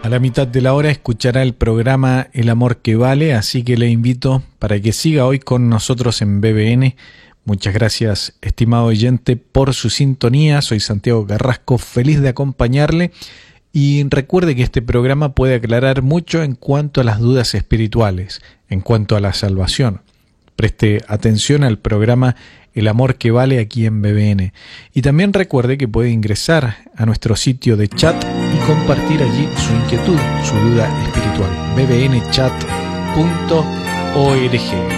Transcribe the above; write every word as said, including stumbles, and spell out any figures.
A la mitad de la hora escuchará el programa El Amor que Vale, así que le invito para que siga hoy con nosotros en B B N. Muchas gracias, estimado oyente, por su sintonía. Soy Santiago Carrasco, feliz de acompañarle. Y recuerde que este programa puede aclarar mucho en cuanto a las dudas espirituales, en cuanto a la salvación. Preste atención al programa El Amor que Vale aquí en B B N. Y también recuerde que puede ingresar a nuestro sitio de chat y compartir allí su inquietud, su duda espiritual. b b n chat punto org.